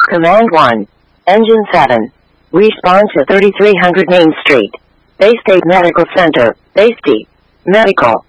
Command 1. Engine 7. Respond to 3300 Main Street. Bay State Medical Center, Bay State Medical.